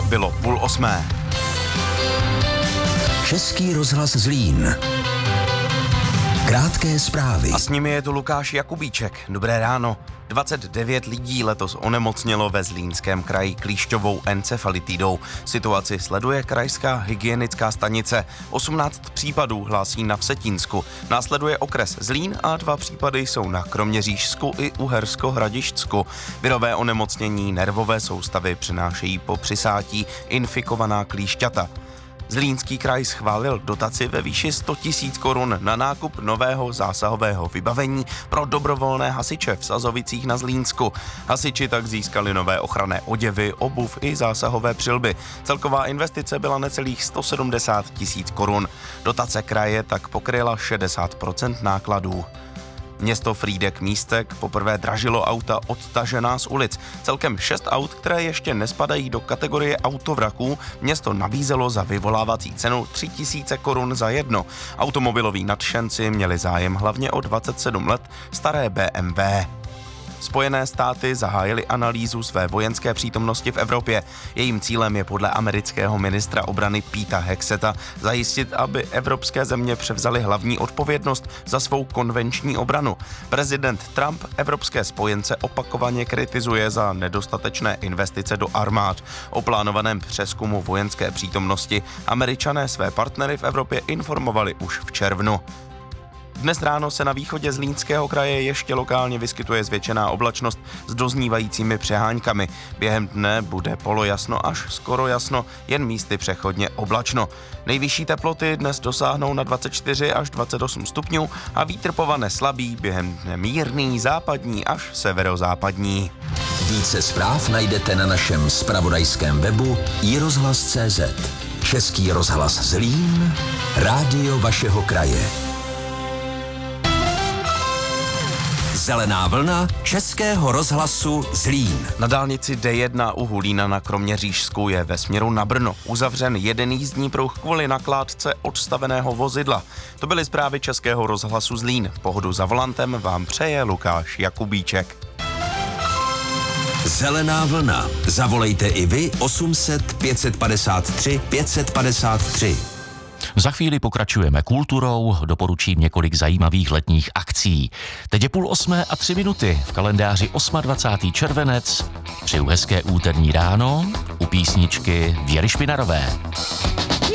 bylo 7:30. Český rozhlas Zlín. Krátké zprávy. A s nimi je tu Lukáš Jakubíček. Dobré ráno. 29 lidí letos onemocnělo ve Zlínském kraji klíšťovou encefalitidou. Situaci sleduje krajská hygienická stanice. 18 případů hlásí na Vsetínsku. Následuje okres Zlín a 2 případy jsou na Kroměřížsku i Uhersko-Hradišťsku. Virové onemocnění nervové soustavy přenášejí po přisátí infikovaná klíšťata. Zlínský kraj schválil dotaci ve výši 100 000 korun na nákup nového zásahového vybavení pro dobrovolné hasiče v Sazovicích na Zlínsku. Hasiči tak získali nové ochranné oděvy, obuv i zásahové přilby. Celková investice byla necelých 170 000 korun. Dotace kraje tak pokryla 60% nákladů. Město Frýdek-Místek poprvé dražilo auta odtažená z ulic. Celkem 6 aut, které ještě nespadají do kategorie autovraků, město nabízelo za vyvolávací cenu 3 000 korun za jedno. Automobiloví nadšenci měli zájem hlavně o 27 let staré BMW. Spojené státy zahájily analýzu své vojenské přítomnosti v Evropě. Jejím cílem je podle amerického ministra obrany Petera Hexeta zajistit, aby evropské země převzaly hlavní odpovědnost za svou konvenční obranu. Prezident Trump evropské spojence opakovaně kritizuje za nedostatečné investice do armád. O plánovaném přezkumu vojenské přítomnosti Američané své partnery v Evropě informovali už v červnu. Dnes ráno se na východě Zlínského kraje ještě lokálně vyskytuje zvětšená oblačnost s doznívajícími přeháňkami. Během dne bude polojasno až skoro jasno, jen místy přechodně oblačno. Nejvyšší teploty dnes dosáhnou na 24 až 28 stupňů a vítr povane slabý, během dne mírný, západní až severozápadní. Více zpráv najdete na našem zpravodajském webu iRozhlas.cz. Český rozhlas Zlín, rádio vašeho kraje. Zelená vlna Českého rozhlasu Zlín. Na dálnici D1 u Hulína na Kroměřížsku je ve směru na Brno uzavřen jeden jízdní pruh kvůli nakládce odstaveného vozidla. To byly zprávy Českého rozhlasu Zlín. Pohodu za volantem vám přeje Lukáš Jakubíček. Zelená vlna. Zavolejte i vy 800 553 553. Za chvíli pokračujeme kulturou, doporučím několik zajímavých letních akcí. Teď je 7:03 v kalendáři 28. červenec. Přeju hezké úterní ráno u písničky Věry Špinarové.